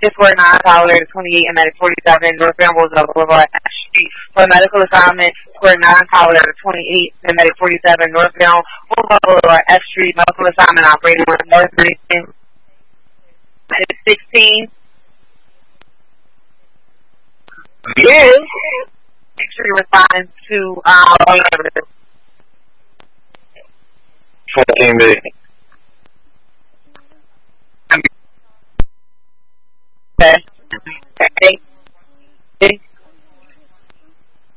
Fort 9 Tyler 28 and Medic 47 North Grand Roosevelt Boulevard Street for medical assignment. Fort 9 Tyler 28 and Medic 47 North Grand Roosevelt Boulevard F Street medical assignment operating on North 16. Yes. Make sure you respond to 14B. Okay.